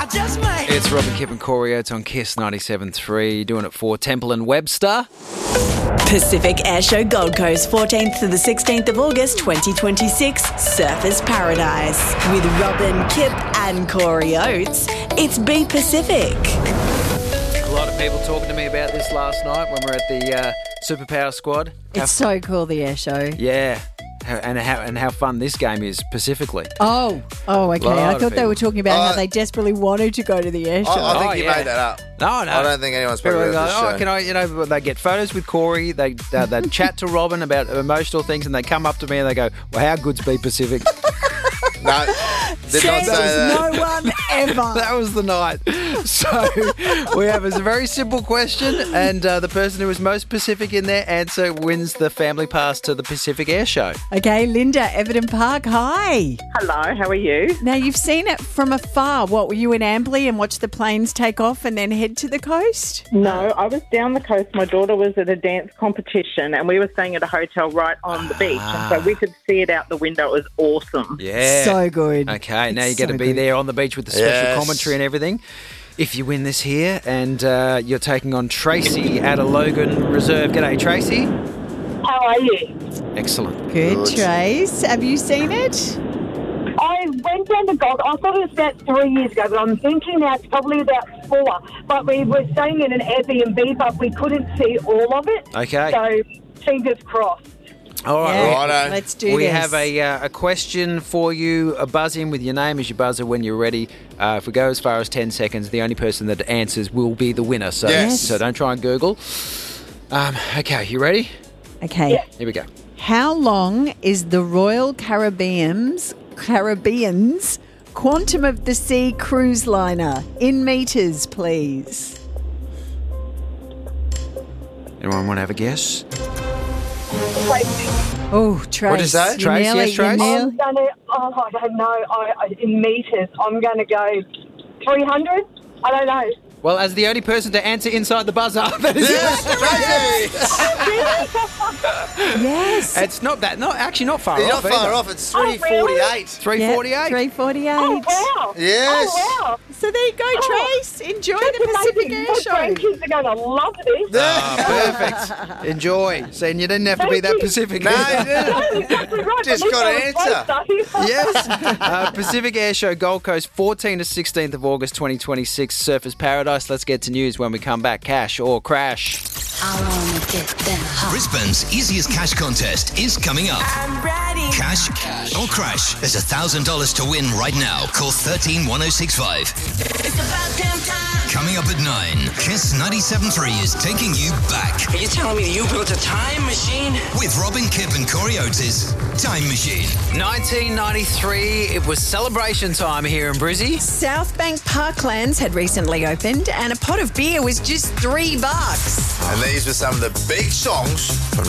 It's Robin, Kip and Corey Oates on Kiss 97.3, doing it for Temple and Webster. Pacific Airshow Gold Coast, 14th to the 16th of August 2026, Surfers Paradise. With Robin, Kip and Corey Oates, it's Be Pacific. A lot of people talking to me about this last night when we were at the Superpower Squad. It's so cool, the air show. Yeah, and how fun this game is specifically. Oh, okay. Lot I of thought they people. were talking about how they desperately wanted to go to the air show. I think Oh, you yeah. made that up. No. I don't think anyone's People spoken go, about this show. can I, they get photos with Corey, they chat to Robin about emotional things, and they come up to me and they go, well, how good's Be Pacific? No, did not say that. No one ever. That was the night. So we have a very simple question, and the person who is most Pacific in their answer wins the family pass to the Pacific Air Show. Okay, Linda, Everton Park, hi. Hello, how are you? Now, you've seen it from afar. What, were you in Amberley and watched the planes take off and then head to the coast? No, I was down the coast. My daughter was at a dance competition and we were staying at a hotel right on the beach. And so we could see it out the window. It was awesome. Yeah. So good. Okay, now you It's get to so be good. there on the beach with the special Yes. commentary and everything. If you win this here, and you're taking on Tracy at a Logan Reserve. G'day, Tracy. How are you? Excellent. Good, Trace. Have you seen it? I went down to Gold. I thought it was about 3 years ago, but I'm thinking now it's probably about 4. But we were staying in an Airbnb, but we couldn't see all of it. Okay. So fingers crossed. All right. Yeah, Righto. let's do We this. have a question for you. A buzz in with your name as you buzzer when you're ready. If we go as far as 10 seconds, the only person that answers will be the winner. So, Yes. so don't try and Google. Okay, you ready? Okay. Yeah. Here we go. How long is the Royal Caribbean's Quantum of the Sea cruise liner? In metres, please. Anyone want to have a guess? Tracy. Oh, Trace. What'd you say? You're Trace, nearly- yes, Trace? you're I'm going to, I don't know, in metres, I'm going to go 300? I don't know. Well, as the only person to answer inside the buzzer, that is Yes, Tracy! Yes. It's not actually not far You're off. not far either. off. It's really? 3:48. 3:48. Yep, 3:48. Oh, wow. Yes. Oh, wow. So there you go, Trace. Enjoy the Pacific Air My Show. grandkids are going to love this. Perfect. Enjoy. Saying you didn't have to be that Thank you. Pacific. No, No, exactly right. Just At least got I an was close, though. Yes. Pacific Air Show Gold Coast, 14 to 16th of August 2026, Surfers Paradise. Let's get to news when we come back. Cash or crash. I wanna get that hot. Brisbane's easiest cash contest is coming up. I'm ready. Cash or crash. There's $1,000 to win right now. Call 131065. It's about damn time. Coming up at 9, Kiss 97.3 is taking you back Are you telling me you built a time machine? with Robin, Kip and Corey Oates' Time Machine. 1993, it was celebration time here in Brizzy. South Bank Parklands had recently opened and a pot of beer was just $3. And these were some of the big songs from